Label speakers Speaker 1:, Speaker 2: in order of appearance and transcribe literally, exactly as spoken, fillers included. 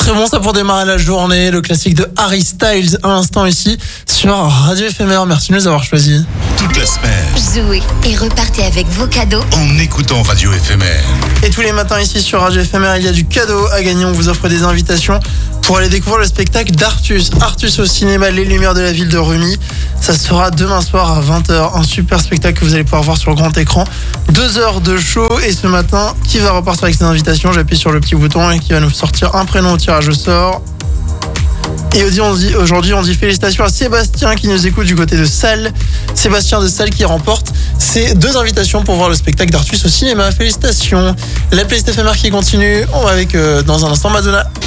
Speaker 1: très bon ça pour démarrer la journée. Le classique de Harry Styles à l'instant ici sur Radio F M R. Merci de nous avoir choisis.
Speaker 2: Toute la semaine,
Speaker 3: Jouez et repartez avec vos cadeaux
Speaker 2: en écoutant Radio F M R.
Speaker 1: Et tous les matins ici sur Radio F M R, il y a du cadeau à gagner. On vous offre des invitations pour aller découvrir le spectacle d'Artus. Artus au cinéma Les Lumières de la Ville de Rumi. Ça sera demain soir à vingt heures. Un super spectacle que vous allez pouvoir voir sur le grand écran. Deux heures de show. Et ce matin, qui va repartir avec ses invitations? J'appuie sur le petit bouton et qui va nous sortir un prénom au tirage au sort. Et aujourd'hui, on dit félicitations à Sébastien qui nous écoute du côté de Salles. Sébastien de Salles qui remporte ces deux invitations pour voir le spectacle d'Artus au cinéma. Félicitations. La playlist éphémère qui continue. On va avec, euh, dans un instant, Madonna.